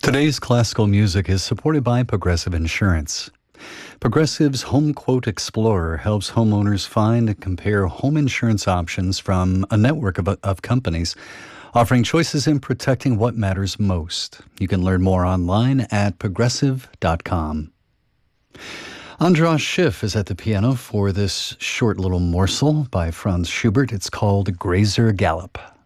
Today's classical music is supported by Progressive Insurance. Progressive's Home Quote Explorer helps homeowners find and compare home insurance options from a network of companies, offering choices in protecting what matters most. You can learn more online at progressive.com. Andras Schiff is at the piano for this short little morsel by Franz Schubert. It's called Grazer Gallop.